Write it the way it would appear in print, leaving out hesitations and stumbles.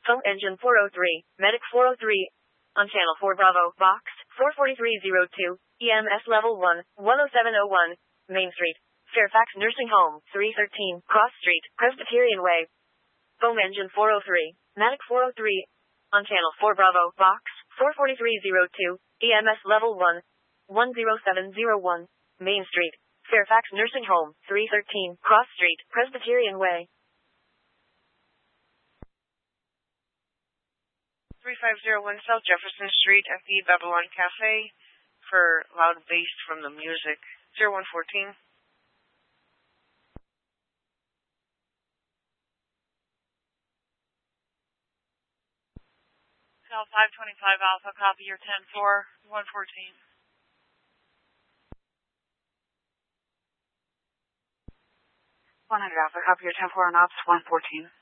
Phone engine 403, medic 403. On channel 4 Bravo, box 44302, EMS level 1, 10701, Main Street, Fairfax Nursing Home, 313, Cross Street, Presbyterian Way. Phone engine 403, medic 403. On channel 4 Bravo, box 44302, EMS level 1, 10701, Main Street, Fairfax Nursing Home, 313, Cross Street, Presbyterian Way. 3501 South Jefferson Street at the Babylon Cafe for loud bass from the music. 0114. South 525 Alpha, copy your 10-4, 114. 100 Alpha, copy your 10-4 on ops, 114.